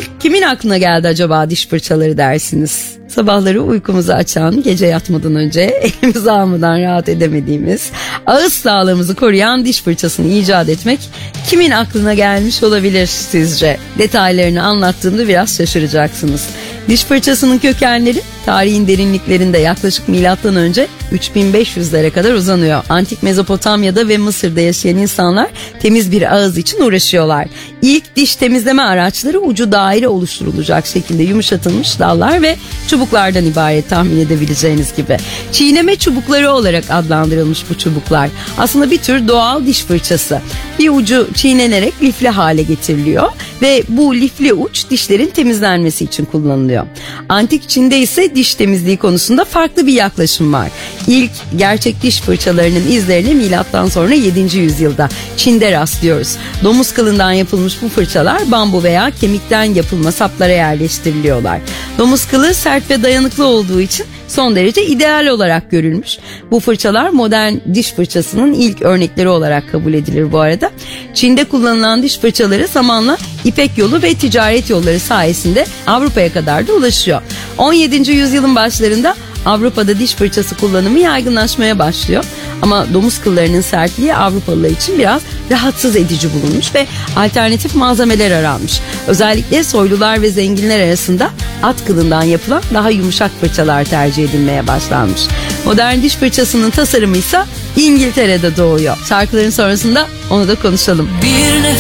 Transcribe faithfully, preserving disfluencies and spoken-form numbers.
İlk kimin aklına geldi acaba diş fırçaları dersiniz? Sabahları uykumuzu açan, gece yatmadan önce elimizi almadan rahat edemediğimiz, ağız sağlığımızı koruyan diş fırçasını icat etmek kimin aklına gelmiş olabilir sizce? Detaylarını anlattığımda biraz şaşıracaksınız. Diş fırçasının kökenleri tarihin derinliklerinde yaklaşık milattan önce üç bin beş yüzlere kadar uzanıyor. Antik Mezopotamya'da ve Mısır'da yaşayan insanlar temiz bir ağız için uğraşıyorlar. İlk diş temizleme araçları ucu daire oluşturulacak şekilde yumuşatılmış dallar ve çubuklardan ibaret, tahmin edebileceğiniz gibi. Çiğneme çubukları olarak adlandırılmış bu çubuklar. Aslında bir tür doğal diş fırçası. Bir ucu çiğnenerek lifli hale getiriliyor ve bu lifli uç dişlerin temizlenmesi için kullanılıyor. Antik Çin'de ise diş temizliği konusunda farklı bir yaklaşım var. İlk gerçek diş fırçalarının izlerine milattan sonra yedinci yüzyılda Çin'de rastlıyoruz. Domuz kılından yapılmış bu fırçalar bambu veya kemikten yapılma saplara yerleştiriliyorlar. Domuz kılı sert ve dayanıklı olduğu için son derece ideal olarak görülmüş. Bu fırçalar modern diş fırçasının ilk örnekleri olarak kabul edilir bu arada. Çin'de kullanılan diş fırçaları zamanla İpek yolu ve ticaret yolları sayesinde Avrupa'ya kadar da ulaşıyor. on yedinci yüzyılın başlarında Avrupa'da diş fırçası kullanımı yaygınlaşmaya başlıyor. Ama domuz kıllarının sertliği Avrupalılar için biraz rahatsız edici bulunmuş ve alternatif malzemeler aranmış. Özellikle soylular ve zenginler arasında at kılından yapılan daha yumuşak fırçalar tercih edilmeye başlanmış. Modern diş fırçasının tasarımı ise İngiltere'de doğuyor. Şarkıların sonrasında onu da konuşalım. Bir nefes